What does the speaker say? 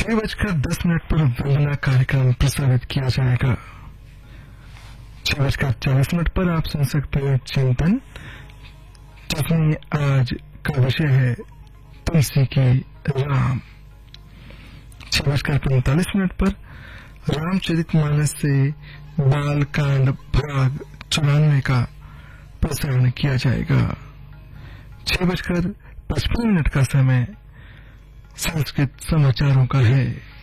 6:10 पर वंदना कार्यक्रम प्रसारित किया जाएगा। 6:40 पर आप सुन सकते हैं चिंतन, जिसमें आज का विषय है तुलसी की राम। 6:45 पर रामचरितमानस से बालकांड भाग 94 का प्रसारण किया जाएगा। 6:55 का समय संस्कृत समाचारों का है।